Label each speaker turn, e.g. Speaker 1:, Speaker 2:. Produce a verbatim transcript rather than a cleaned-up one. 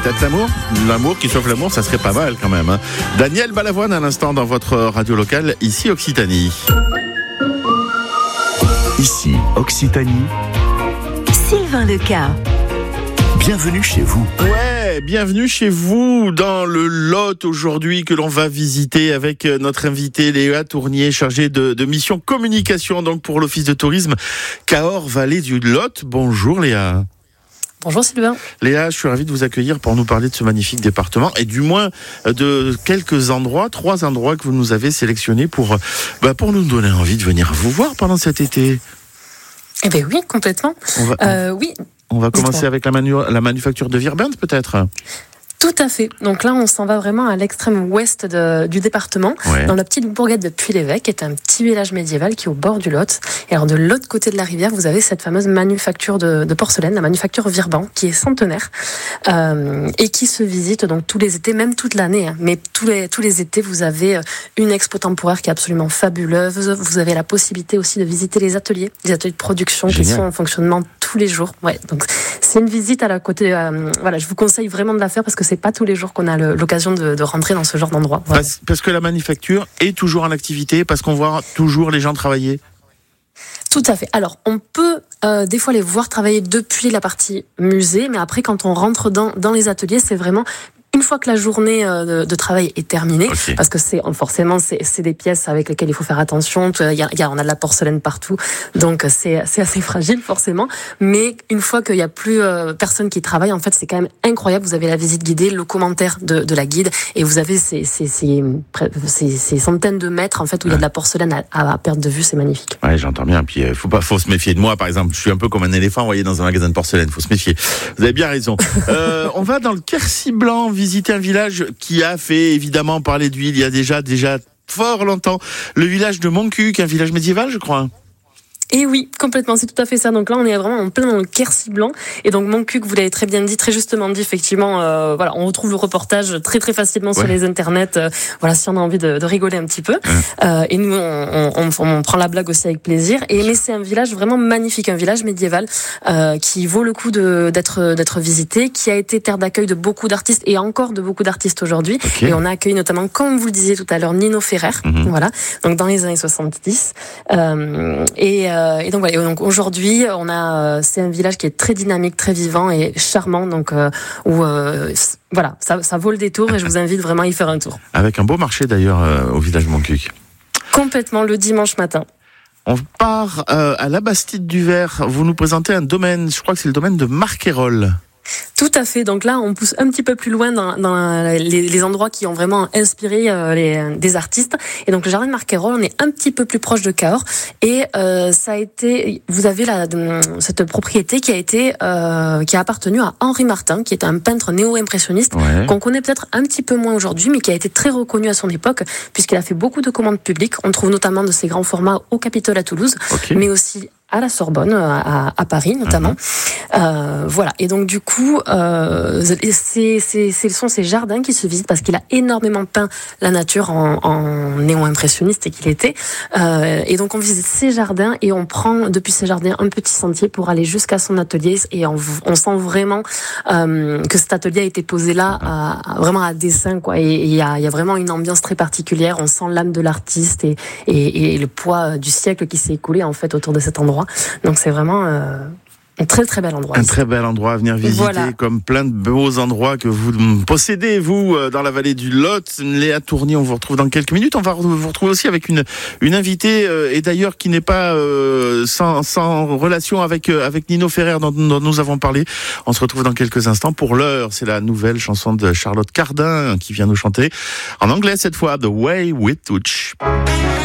Speaker 1: peut-être l'amour. L'amour qui sauve l'amour, ça serait pas mal quand même. Hein. Daniel Balavoine à l'instant dans votre radio locale, ici Occitanie.
Speaker 2: Ici Occitanie.
Speaker 3: Sylvain Leca.
Speaker 2: Bienvenue chez vous.
Speaker 1: Ouais, bienvenue chez vous dans le Lot aujourd'hui que l'on va visiter avec notre invité Léa Tournier, chargée de, de mission communication donc pour l'Office de tourisme Cahors Vallée du Lot. Bonjour Léa.
Speaker 4: Bonjour Sylvain.
Speaker 1: Léa, je suis ravi de vous accueillir pour nous parler de ce magnifique département et du moins de quelques endroits, trois endroits que vous nous avez sélectionnés pour, bah, pour nous donner envie de venir vous voir pendant cet été.
Speaker 4: Eh bien oui, complètement.
Speaker 1: On va,
Speaker 4: euh, oui.
Speaker 1: On va commencer
Speaker 4: Dites-moi.
Speaker 1: avec la, manu- la manufacture de Virbente peut-être.
Speaker 4: Tout à fait. Donc là, on s'en va vraiment à l'extrême ouest de, du département,
Speaker 1: Ouais.
Speaker 4: dans la petite bourgade de Puy-l'Évêque, qui est un petit village médiéval qui est au bord du Lot. Et alors de l'autre côté de la rivière, vous avez cette fameuse manufacture de, de porcelaine, la manufacture Virbent, qui est centenaire euh, et qui se visite donc tous les étés, même toute l'année. Hein. Mais tous les tous les étés, vous avez une expo temporaire qui est absolument fabuleuse. Vous avez la possibilité aussi de visiter les ateliers, les ateliers de production
Speaker 1: Génial.
Speaker 4: qui sont en fonctionnement tous les jours. Ouais. Donc c'est une visite à la côté. Euh, voilà, je vous conseille vraiment de la faire parce que c'est pas tous les jours qu'on a le, l'occasion de, de rentrer dans ce genre d'endroit. Voilà.
Speaker 1: Parce, parce que la manufacture est toujours en activité, parce qu'on voit toujours les gens travailler.
Speaker 4: Tout à fait. Alors, on peut euh, des fois les voir travailler depuis la partie musée, mais après, quand on rentre dans, dans les ateliers, c'est vraiment une fois que la journée euh, de, de travail est terminée,
Speaker 1: Okay.
Speaker 4: parce que c'est forcément c'est, c'est des pièces avec lesquelles il faut faire attention. Il y a, il y a, on a de la porcelaine partout, donc c'est, c'est assez fragile forcément. Mais une fois qu'il y a plus euh, personne qui travaille, en fait, c'est quand même incroyable. Vous avez la visite guidée, le commentaire de, de la guide, et vous avez ces, ces, ces, ces, ces centaines de mètres en fait où il y a de la porcelaine à, à perte de vue. C'est magnifique.
Speaker 1: Ouais, j'entends bien. Puis, euh, faut pas, faut se méfier de moi, par exemple. Je suis un peu comme un éléphant, vous voyez, dans un magasin de porcelaine. Faut se méfier. Vous avez bien raison. euh, on va dans le Quercy Blanc visiter un village qui a fait évidemment parler d'huile il y a déjà, déjà fort longtemps. Le village de Montcuq, un village médiéval, je crois.
Speaker 4: Et oui, complètement, c'est tout à fait ça. Donc là, on est vraiment en plein dans le Quercy Blanc. Et donc, Montcuq, vous l'avez très bien dit, très justement dit, effectivement, euh, voilà, on retrouve le reportage très, très facilement sur
Speaker 1: Ouais.
Speaker 4: les internets. Euh, voilà, si on a envie de, de rigoler un petit peu.
Speaker 1: Ouais.
Speaker 4: Euh, et nous, on, on, on, on prend la blague aussi avec plaisir. Et mais c'est un village vraiment magnifique, un village médiéval euh, qui vaut le coup de, d'être, d'être visité, qui a été terre d'accueil de beaucoup d'artistes et encore de beaucoup d'artistes aujourd'hui.
Speaker 1: Okay.
Speaker 4: Et on a accueilli notamment, comme vous le disiez tout à l'heure, Nino Ferrer.
Speaker 1: Mhm.
Speaker 4: Voilà, donc dans les années soixante-dix. Euh, et, euh, et donc voilà. Et donc aujourd'hui, on a, euh, c'est un village qui est très dynamique, très vivant et charmant. Donc euh, où euh, voilà, ça, ça vaut le détour et je vous invite vraiment à y faire un tour.
Speaker 1: Avec un beau marché d'ailleurs euh, au village de Montcuq.
Speaker 4: Complètement le dimanche matin.
Speaker 1: On part euh, à la Bastide du Ver. Vous nous présentez un domaine, je crois que c'est le domaine de Marquerolles.
Speaker 4: Tout à fait. Donc là, on pousse un petit peu plus loin dans, dans les, les endroits qui ont vraiment inspiré euh, les, des artistes. Et donc le jardin de Marquerolles, on est un petit peu plus proche de Cahors. Et euh, ça a été, vous avez la, cette propriété qui a été, euh, qui a appartenu à Henri Martin, qui est un peintre néo-impressionniste
Speaker 1: Ouais.
Speaker 4: qu'on connaît peut-être un petit peu moins aujourd'hui, mais qui a été très reconnu à son époque, puisqu'il a fait beaucoup de commandes publiques. On trouve notamment de ses grands formats au Capitole à Toulouse,
Speaker 1: Okay.
Speaker 4: mais aussi à la Sorbonne, à, à Paris notamment. Mm-hmm. Euh, voilà. Et donc du coup, euh, c'est, c'est, ce sont ces jardins qui se visitent parce qu'il a énormément peint la nature en, en néo-impressionniste et qu'il était. Euh, et donc on visite ces jardins et on prend depuis ces jardins un petit sentier pour aller jusqu'à son atelier et on, on sent vraiment euh, que cet atelier a été posé là à, à, vraiment à dessein quoi. Et il y a, y a vraiment une ambiance très particulière. On sent l'âme de l'artiste et, et, et le poids du siècle qui s'est écoulé en fait autour de cet endroit. Donc c'est vraiment euh, un très très bel endroit.
Speaker 1: Un
Speaker 4: ici.
Speaker 1: très bel endroit à venir visiter,
Speaker 4: Voilà.
Speaker 1: comme plein de beaux endroits que vous possédez, vous, dans la vallée du Lot. Léa Tournier, on vous retrouve dans quelques minutes. On va vous retrouver aussi avec une, une invitée, euh, et d'ailleurs qui n'est pas euh, sans, sans relation avec, euh, avec Nino Ferrer dont, dont nous avons parlé. On se retrouve dans quelques instants. Pour l'heure, c'est la nouvelle chanson de Charlotte Cardin qui vient nous chanter en anglais cette fois, The Way We Touch.